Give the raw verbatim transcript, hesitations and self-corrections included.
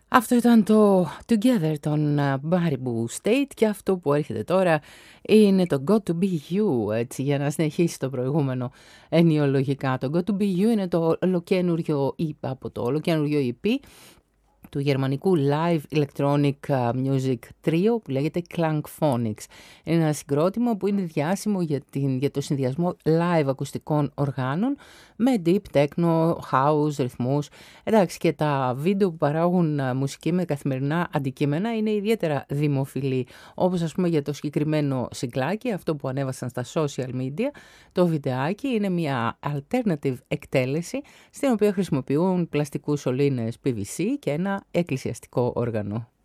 Αυτό ήταν το Together των uh, Baribou State και αυτό που έρχεται τώρα είναι το Got to Be You, έτσι, για να συνεχίσει το προηγούμενο ενιολογικά. Το Got to Be You είναι το ολοκένουργιο ι πι, από το ολοκένουργιο ι πι του γερμανικού live electronic music trio που λέγεται Klangphonics. Είναι ένα συγκρότημα που είναι διάσημο για, την, για το συνδυασμό live ακουστικών οργάνων με deep techno, house, ρυθμούς. Εντάξει, και τα βίντεο που παράγουν μουσική με καθημερινά αντικείμενα είναι ιδιαίτερα δημοφιλή. Όπως ας πούμε για το συγκεκριμένο συγκλάκι, αυτό που ανέβασαν στα social media, το βιντεάκι είναι μια alternative εκτέλεση στην οποία χρησιμοποιούν πλαστικούς σωλήνες πι βι σι και ένα εκκλησιαστικό όργανο.